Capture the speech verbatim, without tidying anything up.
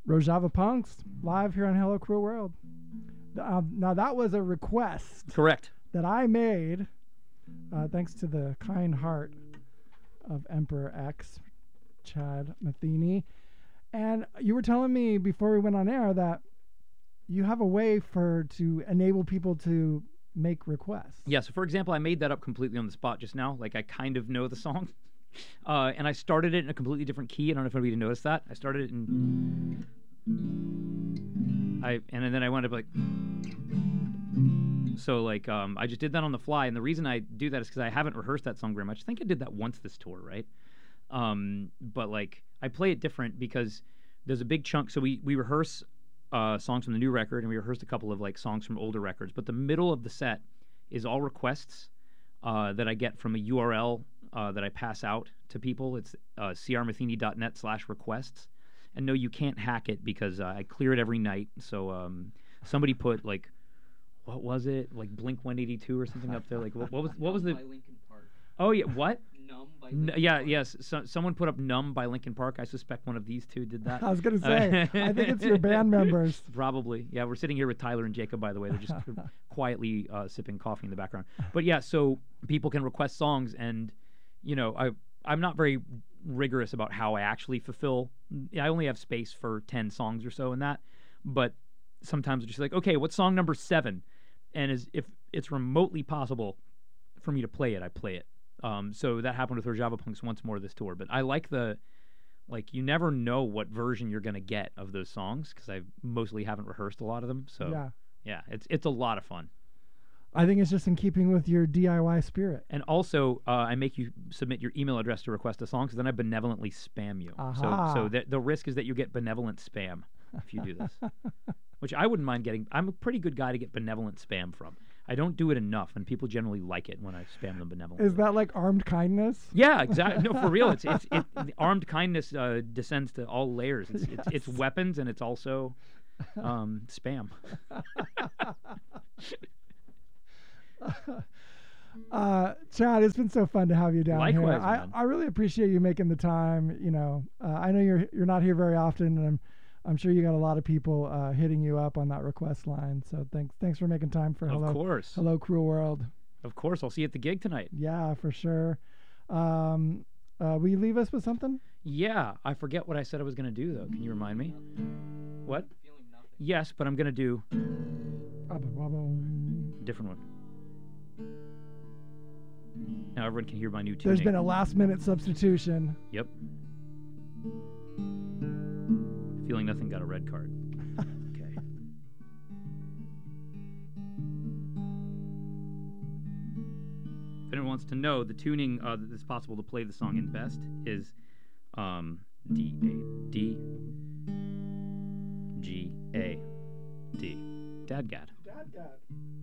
Rojava Punks, live here on Hello Cruel World. Um, now, that was a request. Correct. That I made, uh, thanks to the kind heart of Emperor X, Chad Matheny. And you were telling me before we went on air that you have a way for to enable people to make requests. Yeah, so for example, I made that up completely on the spot just now. Like, I kind of know the song. Uh, and I started it in a completely different key. I don't know if anybody noticed that. I started it in... I And then I wound up like... So, like, um, I just did that on the fly. And the reason I do that is because I haven't rehearsed that song very much. I think I did that once this tour, right? Um, but, like, I play it different because there's a big chunk. So we, we rehearse uh, songs from the new record, and we rehearsed a couple of, like, songs from older records. But the middle of the set is all requests uh, that I get from a U R L uh, that I pass out to people. It's uh, c r matheny dot net slash requests. And no, you can't hack it because uh, I clear it every night. So um, somebody put, like, what was it? Like Blink one eighty-two or something up there. Like what, what was what was the? By Linkin Park. Oh yeah, what? Numb by N- Linkin yeah, Park. yes. So, someone put up "Numb" by Linkin Park. I suspect one of these two did that. I was gonna say, I think it's your band members. Probably. Yeah, we're sitting here with Tyler and Jacob, by the way. They're just quietly uh, sipping coffee in the background. But yeah, so people can request songs, and you know, I I'm not very rigorous about how I actually fulfill. I only have space for ten songs or so in that, but sometimes it's just like, okay, what's song number seven? And as if it's remotely possible for me to play it, I play it. Um, so that happened with Rojava Punks once more this tour. But I like the, like, you never know what version you're going to get of those songs because I mostly haven't rehearsed a lot of them. So, yeah. yeah, it's it's a lot of fun. I think it's just in keeping with your D I Y spirit. And also, uh, I make you submit your email address to request a song because then I benevolently spam you. Aha. So so the, the risk is that you get benevolent spam if you do this. Which I wouldn't mind getting. I'm a pretty good guy to get benevolent spam from. I don't do it enough, and people generally like it when I spam them benevolently. Is that like armed kindness? Yeah, exactly. No, for real. It's it's it, the armed kindness uh, descends to all layers. It's, Yes. it's it's weapons and it's also um, spam. uh, Chad, it's been so fun to have you down Likewise, here. I, man. I really appreciate you making the time. You know, uh, I know you're you're not here very often, and I'm I'm sure you got a lot of people uh, hitting you up on that request line. So thanks thanks for making time for Of hello course. hello Cruel World. Of course, I'll see you at the gig tonight. Yeah, for sure. Um, uh, will you leave us with something? Yeah, I forget what I said I was going to do though. Can you remind me? What? Feeling nothing. Yes, but I'm going to do Abba, wabba. a different one. Now everyone can hear my new tuning. There's been a last minute substitution. Yep. Feeling Nothing got a red card. Okay. If anyone wants to know, the tuning uh, that's possible to play the song in best is um, D A D G A D. Dadgad. Dadgad.